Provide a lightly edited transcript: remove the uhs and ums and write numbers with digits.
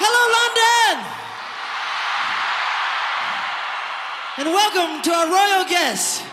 Hello, London! And welcome to our royal guests.